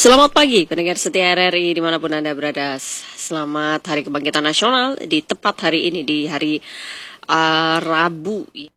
Selamat pagi pendengar setia RRI dimanapun Anda berada. Selamat Hari Kebangkitan Nasional di tepat hari ini, di hari Rabu.